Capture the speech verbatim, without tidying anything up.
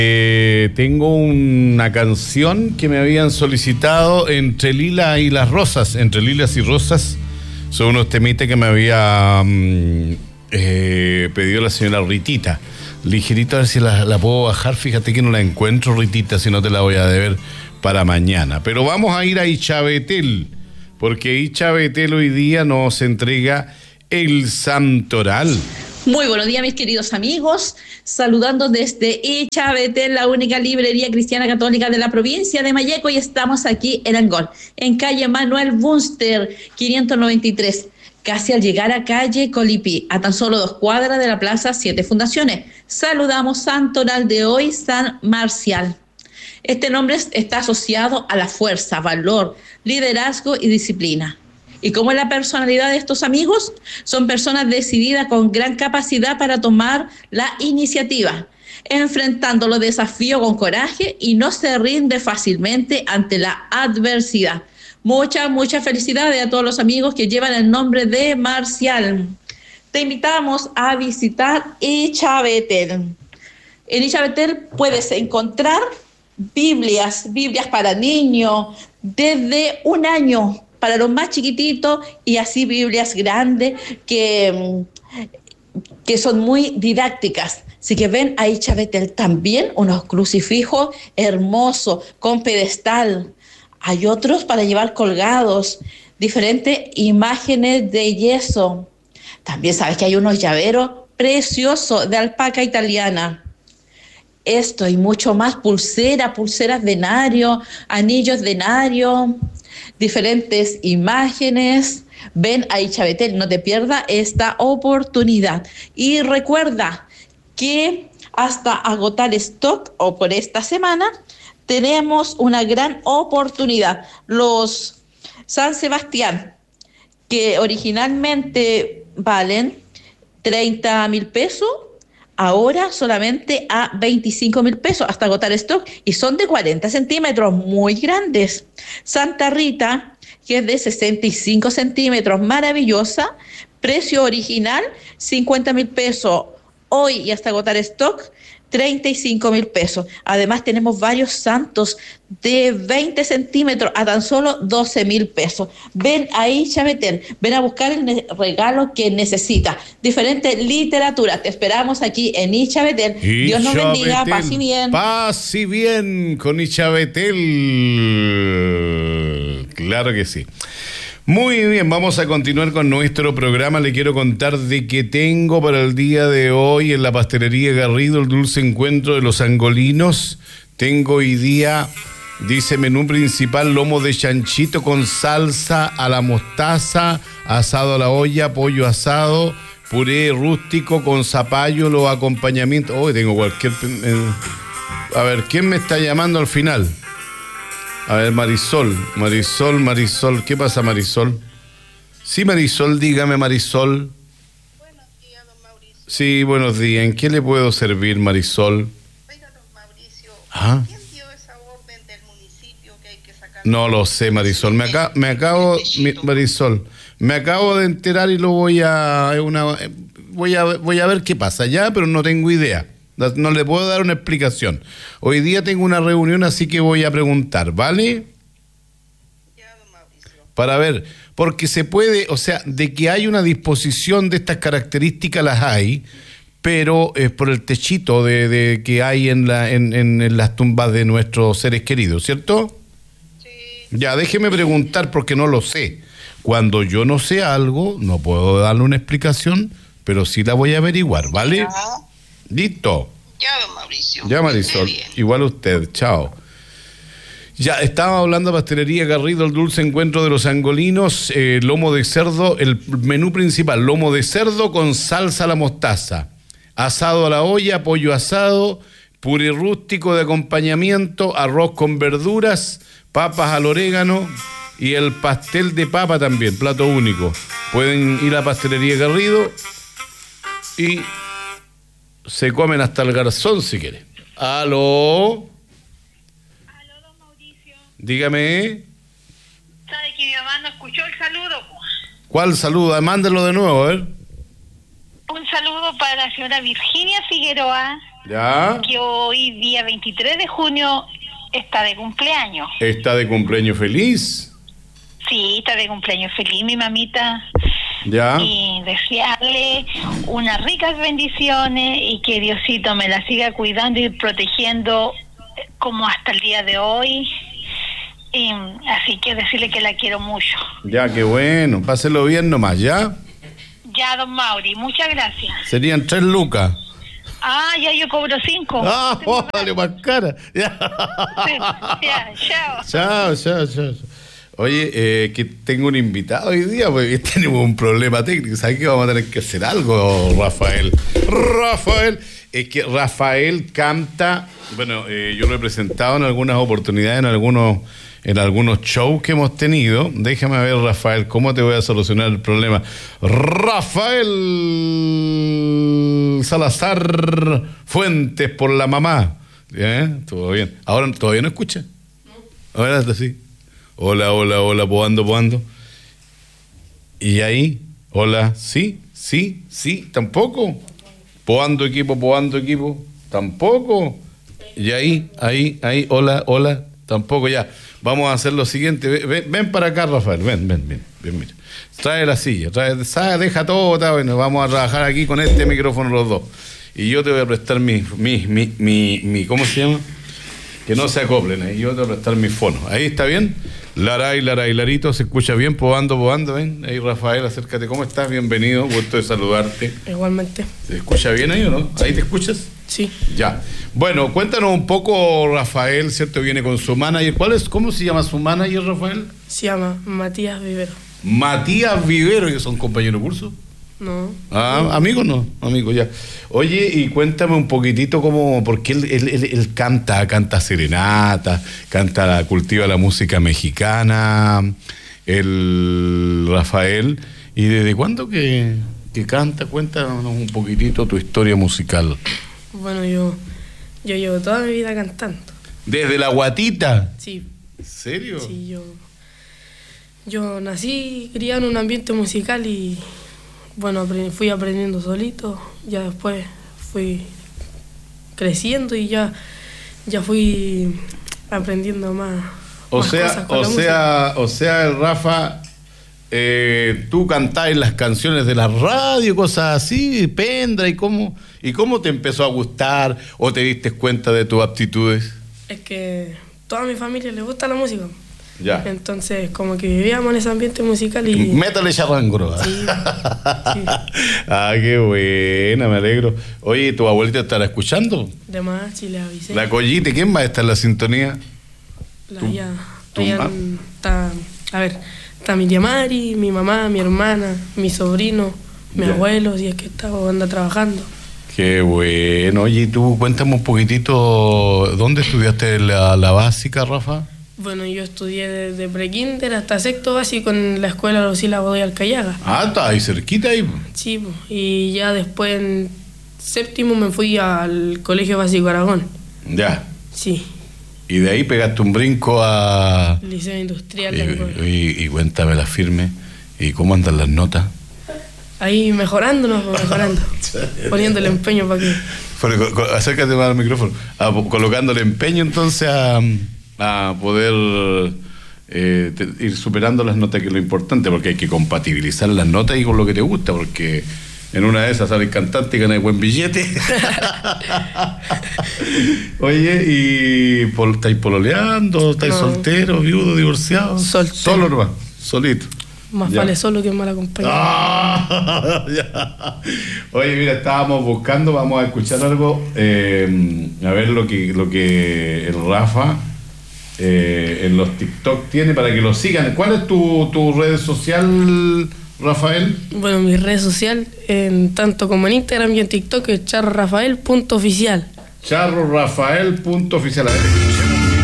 Eh, tengo una canción que me habían solicitado entre Lila y las Rosas, entre Lilas y Rosas. Son unos temitas que me había mm, eh, pedido la señora Ritita. Ligerito, a ver si la, la puedo bajar. Fíjate que no la encuentro, Ritita, si no te la voy a deber para mañana. Pero vamos a ir a Ichabetel, porque Ichabetel hoy día nos entrega el santoral. Muy buenos días, mis queridos amigos, saludando desde Ichabetel, la única librería cristiana católica de la provincia de Malleco, y estamos aquí en Angol, en calle Manuel Bunster, quinientos noventa y tres, casi al llegar a calle Colipí, a tan solo dos cuadras de la plaza Siete Fundaciones. Saludamos santoral de hoy, San Marcial. Este nombre está asociado a la fuerza, valor, liderazgo y disciplina. ¿Y cómo es la personalidad de estos amigos? Son personas decididas con gran capacidad para tomar la iniciativa, enfrentando los desafíos con coraje y no se rinde fácilmente ante la adversidad. Muchas, muchas felicidades a todos los amigos que llevan el nombre de Marcial. Te invitamos a visitar Ichabetel. En Ichabetel puedes encontrar Biblias, Biblias para niños desde un año, para los más chiquititos, y así Biblias grandes que, que son muy didácticas. Así que ven a Ichabetel también unos crucifijos hermosos con pedestal. Hay otros para llevar colgados, diferentes imágenes de yeso. También sabes que hay unos llaveros preciosos de alpaca italiana. Esto y mucho más, pulseras, pulseras de nario, anillos de nario, diferentes imágenes. Ven a Ichabetel, no te pierdas esta oportunidad. Y recuerda que hasta agotar stock o por esta semana tenemos una gran oportunidad. Los San Sebastián, que originalmente valen treinta mil pesos, ahora solamente a veinticinco mil pesos hasta agotar stock, y son de cuarenta centímetros, muy grandes. Santa Rita, que es de sesenta y cinco centímetros, maravillosa, precio original cincuenta mil pesos, hoy y hasta agotar stock treinta y cinco mil pesos. Además tenemos varios santos de veinte centímetros a tan solo doce mil pesos. Ven ahí, Ichabetel, ven a buscar el regalo que necesitas. Diferentes literaturas. Te esperamos aquí en Ichabetel. Ichabetel. Dios nos bendiga. Paz y bien. Paz y bien con Ichabetel. Claro que sí. Muy bien, vamos a continuar con nuestro programa. Le quiero contar de que tengo para el día de hoy en la Pastelería Garrido el dulce encuentro de los angolinos. Tengo hoy día, dice, menú principal: lomo de chanchito con salsa a la mostaza, asado a la olla, pollo asado, puré rústico con zapallo, los acompañamientos. Hoy tengo cualquier... Eh, a ver, ¿quién me está llamando al final? A ver, Marisol, Marisol, Marisol, ¿qué pasa, Marisol? Sí, Marisol, dígame, Marisol. Buenos días, don Mauricio. Sí, buenos días. ¿En qué le puedo servir, Marisol? Oiga, don Mauricio, ¿Ah? ¿quién dio esa orden del municipio que hay que sacar? No lo sé, Marisol. Me, acá, me acabo, mi, Marisol, me acabo de enterar y lo voy a, una, voy a, voy a ver qué pasa ya, pero no tengo idea. No le puedo dar una explicación. Hoy día tengo una reunión, así que voy a preguntar, ¿vale? Ya, don Mauricio. Para ver, porque se puede, o sea, de que hay una disposición de estas características, las hay, pero es por el techito de, de que hay en, la, en, en, en las tumbas de nuestros seres queridos, ¿cierto? Sí. Ya, déjeme preguntar porque no lo sé. Cuando yo no sé algo, no puedo darle una explicación, pero sí la voy a averiguar, ¿vale? Ya. Listo. Ya, don Mauricio. Ya, Marisol. Igual usted. Chao. Ya, estaba hablando de Pastelería Garrido, el dulce encuentro de los angolinos, eh, lomo de cerdo, el menú principal, lomo de cerdo con salsa a la mostaza, asado a la olla, pollo asado, puré rústico de acompañamiento, arroz con verduras, papas al orégano y el pastel de papa también, plato único. Pueden ir a Pastelería Garrido y se comen hasta el garzón si quieren. ¿Aló? Aló, don Mauricio. Dígame. ¿Sabe que mi mamá no escuchó el saludo? ¿Cuál saludo? Mándelo de nuevo, a ver. Un saludo para la señora Virginia Figueroa, ¿Ya? que hoy día veintitrés de junio está de cumpleaños. ¿Está de cumpleaños feliz? Sí, está de cumpleaños feliz mi mamita. ¿Ya? Y desearle unas ricas bendiciones y que Diosito me la siga cuidando y protegiendo eh, como hasta el día de hoy. Y, así que decirle que la quiero mucho. Ya, qué bueno. Páselo bien nomás, ¿ya? Ya, don Mauri, muchas gracias. Serían tres lucas. Ah, ya yo cobro cinco. Ah, oh, vale más cara. Ya. Sí, ya, chao. Chao, chao, chao. Oye, eh, que tengo un invitado hoy día, porque tenemos un problema técnico. ¿Sabes qué? Vamos a tener que hacer algo, Rafael. Rafael, es que Rafael canta, bueno, eh, yo lo he presentado en algunas oportunidades, en algunos, en algunos shows que hemos tenido. Déjame ver, Rafael, cómo te voy a solucionar el problema. Rafael Salazar Fuentes por la mamá. ¿Eh? Todo bien. Ahora todavía no escucha. Ahora está así. Hola, hola, hola, poando, poando. Y ahí, hola, sí, sí, sí, tampoco. Poando equipo, poando equipo, tampoco. Y ahí, ahí, ahí, hola, hola, tampoco, ya. Vamos a hacer lo siguiente. Ven, ven, ven para acá, Rafael, ven, ven, ven, ven, mira. Trae la silla, trae, sabe, deja todo, está bueno. Vamos a trabajar aquí con este micrófono los dos. Y yo te voy a prestar mi, mi, mi, mi, mi ¿cómo se llama? Que no se acoplen ahí, yo te voy a prestar mi fono. Ahí está bien. Laray, Laray, Larito, se escucha bien, probando, probando, ven. Ahí, Rafael, acércate, ¿cómo estás? Bienvenido, gusto de saludarte. Igualmente. ¿Se escucha bien ahí o no? ¿Ahí te escuchas? Sí. Ya. Bueno, cuéntanos un poco, Rafael, ¿cierto? Viene con su manager. ¿Cuál es? ¿Cómo se llama su manager, Rafael? Se llama Matías Vivero. Matías Vivero, que son compañeros de curso. No. Ah, amigos no, amigos ya. Oye, y cuéntame un poquitito cómo, porque él, él, él, él canta, canta serenata, canta, cultiva la música mexicana, el Rafael, y desde cuándo que, que canta, cuéntanos un poquitito tu historia musical. Bueno, yo, yo llevo toda mi vida cantando. ¿Desde la guatita? Sí. ¿En serio? Sí, yo, yo nací criado en un ambiente musical y bueno, aprendí, fui aprendiendo solito, ya después fui creciendo y ya, ya fui aprendiendo más. O más sea, cosas con o la sea, o sea, el Rafa, eh, tú cantabas las canciones de la radio, cosas así, pendra, y cómo, y cómo te empezó a gustar o te diste cuenta de tus aptitudes. música. Es que toda mi familia le gusta la música. Ya. Entonces, como que vivíamos en ese ambiente musical y... Métale charrangro. Sí, sí. Ah, qué buena, me alegro. Oye, ¿tu abuelita estará escuchando? De más, Chile avisé. La Collite, ¿quién va a estar en la sintonía? La, ¿Tu- ya, tu allá ma- está, a ver, está mi tía Mari, mi mamá, mi hermana, mi sobrino, mi Ya. abuelo, si es que está o anda trabajando. Qué bueno. Oye, tú cuéntame un poquitito, ¿dónde estudiaste la, la básica, Rafa? Bueno, yo estudié desde prekinder hasta sexto básico en la escuela Lucila Godoy Alcayaga. Ah, está ahí cerquita ahí. Sí, po, y ya después en séptimo me fui al Colegio Básico Aragón. Ya. Sí, Y de ahí pegaste un brinco a... Liceo Industrial. Y, de Angol. y- y cuéntame la firme. ¿Y cómo andan las notas? Ahí mejorándonos, po, mejorando, poniéndole empeño para que... Pero, co- co- acércate más al micrófono. Ah, po- colocándole empeño entonces a, a poder eh, te- ir superando las notas, que es lo importante, porque hay que compatibilizar las notas y con lo que te gusta, porque en una de esas sales cantante y ganas buen billete. Oye, ¿y pol, estáis pololeando? ¿Estáis No. solteros, viudos, divorciados? Soltero. Solo nomás, solito. Más Ya. vale solo que mal acompañado. Ah, ya. Oye, mira, estábamos buscando, vamos a escuchar algo, eh, a ver lo que, lo que el Rafa eh, en los TikTok tiene para que lo sigan. ¿Cuál es tu, tu red social, Rafael? Bueno, mi red social, en tanto como en Instagram y en TikTok, es charrorafael punto oficial. charro rafael punto oficial. A ver.